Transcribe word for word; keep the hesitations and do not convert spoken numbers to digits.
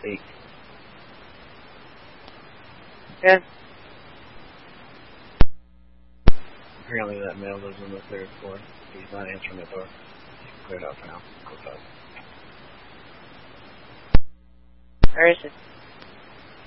Eight. Good. Apparently that male lives on the third floor. He's not answering the door. He's cleared out for now. Close up. Where is it?